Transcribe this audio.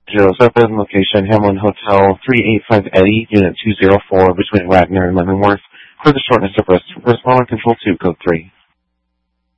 07, location Hamlin Hotel, 385 Eddie, Unit 204, between Radnor and Leavenworth, for the shortness of responder control 2, code 3.